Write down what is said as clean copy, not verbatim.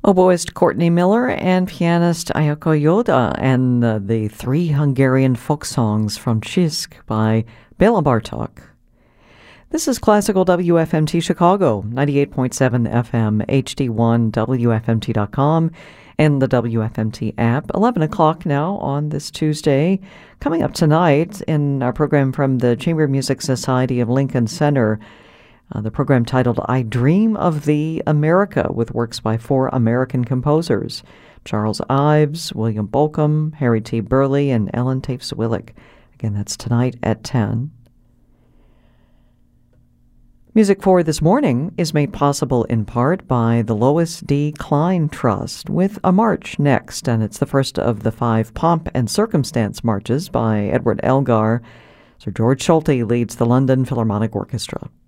Oboist Courtney Miller and pianist Ayako Yoda, and the three Hungarian folk songs from Csisk by Béla Bartók. This is Classical WFMT Chicago, 98.7 FM, HD1, WFMT.com, and the WFMT app. 11 o'clock now on this Tuesday. Coming up tonight in our program from the Chamber Music Society of Lincoln Center, the program titled I Dream of Thee, America, with works by four American composers, Charles Ives, William Bolcom, Harry T. Burleigh, and Ellen Taves-Willick. Again, that's tonight at 10. Music for this morning is made possible in part by the Lois D. Klein Trust, with a march next, and it's the first of the 5 Pomp and Circumstance marches by Edward Elgar. Sir George Solti leads the London Philharmonic Orchestra.